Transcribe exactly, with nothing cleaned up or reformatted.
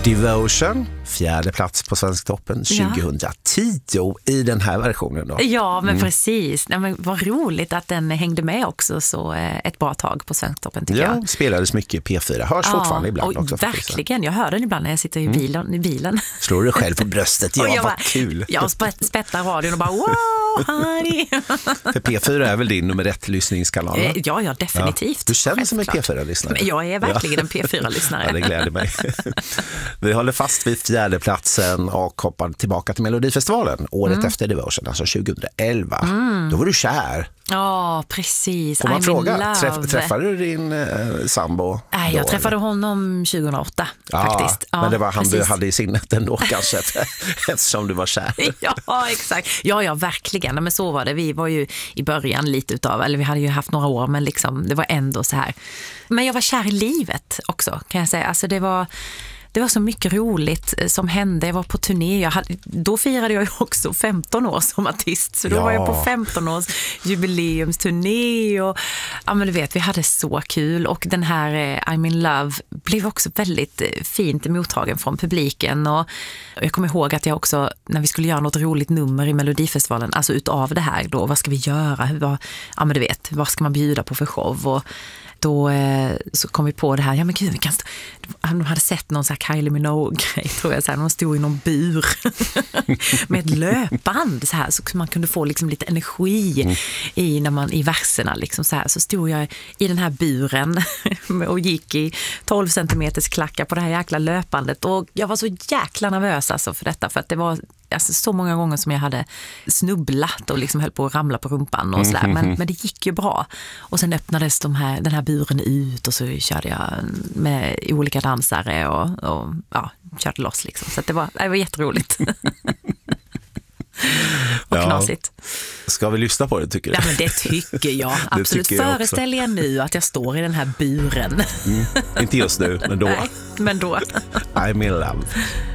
Devotion, fjärde plats på Svensktoppen tjugohundratio i den här versionen då. Ja, men mm. precis. Nej, men vad roligt att den hängde med också så ett bra tag på Svensktoppen tycker ja, jag. spelades mycket i P fyra. Hörs ja, fortfarande ibland också. Verkligen, faktiskt. jag hör den ibland när jag sitter i bilen. Mm. I bilen. Slår du själv på bröstet? Ja, jag vad bara, kul. Jag spettar radion och bara wow, honey. För P fyra är väl din nummer ett lyssningskanal? Va? Ja, ja, definitivt. Ja, du känns som en P fyra-lyssnare. Jag är verkligen en P fyra-lyssnare. Ja, det gläder mig. Vi håller fast vid fjärde platsen och hoppar tillbaka till Melodifestivalen året mm. efter Devotion, alltså tjugohundraelva. Mm. Då var du kär. Ja, precis. Får man I'm fråga, träff, träffade du din eh, sambo? Nej, jag då, träffade eller? honom tjugohundraåtta ja, faktiskt. Ja, men det var han precis. Du hade i sinnet ändå kanske, eftersom du var kär. Ja, exakt. Ja, ja, verkligen. Men så var det. Vi var ju i början lite utav, eller vi hade ju haft några år, men liksom, det var ändå så här. Men jag var kär i livet också, kan jag säga. Alltså det var... Det var så mycket roligt som hände. Jag var på turné. Jag hade, då firade jag ju också femton år som artist. Så då ja. var jag på femton års jubileumsturné. Och, ja, men du vet, vi hade så kul. Och den här I'm in love blev också väldigt fint mottagen från publiken. Och jag kommer ihåg att jag också, när vi skulle göra något roligt nummer i Melodifestivalen, alltså utav det här då, vad ska vi göra? Vad, ja, men du vet, vad ska man bjuda på för show? Och då eh, så kom vi på det här, ja men gud, vi kan stå, de hade sett någon så här Kylie Minogue-grej, tror jag, så här, de stod i någon bur med ett löpband så här, så man kunde få liksom lite energi mm. i, när man, i verserna liksom så här, så stod jag i den här buren och gick i tolv centimeters klackar på det här jäkla löpbandet, och jag var så jäkla nervös alltså för detta, för att det var alltså så många gånger som jag hade snubblat och liksom höll på att ramla på rumpan och sådär. Men, men det gick ju bra. Och sen öppnades de här, den här buren ut och så körde jag med olika dansare och, och ja, körde loss liksom. Så att det var, det var jätteroligt. Och ja. knasigt. Ska vi lyssna på det, tycker du? Ja, men det tycker jag. Absolut. Tycker jag Föreställ er nu att jag står i den här buren. Mm. Inte just nu, men då. Nej, men då. I'm in love.